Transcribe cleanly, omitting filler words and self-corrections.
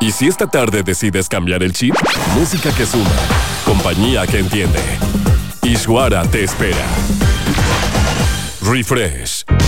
Y si esta tarde decides cambiar el chip, música que suma, compañía que entiende. Ishwara te espera. Refresh.